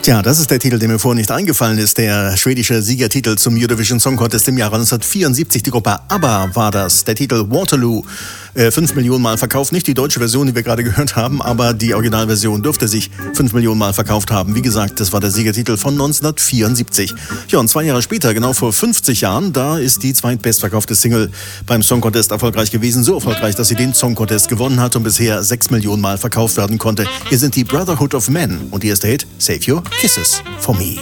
Tja, das ist der Titel, der mir vorhin nicht eingefallen ist. Der schwedische Siegertitel zum Eurovision Song Contest im Jahre 1974. Die Gruppe ABBA war das. Der Titel Waterloo. 5 Millionen Mal verkauft. Nicht die deutsche Version, die wir gerade gehört haben, aber die Originalversion dürfte sich 5 Millionen Mal verkauft haben. Wie gesagt, das war der Siegertitel von 1974. Ja, und 2 Jahre später, genau vor 50 Jahren, da ist die zweitbestverkaufte Single beim Song Contest erfolgreich gewesen. So erfolgreich, dass sie den Song Contest gewonnen hat und bisher 6 Millionen Mal verkauft werden konnte. Hier sind die Brotherhood of Men und hier ist der Hit Save Your Kisses for Me.